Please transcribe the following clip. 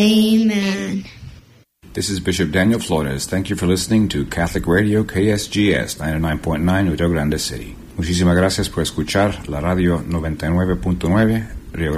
Amen. This is Bishop Daniel Flores. Thank you for listening to Catholic Radio KSGS 99.9 Rio Grande City. Muchísimas gracias por escuchar la radio 99.9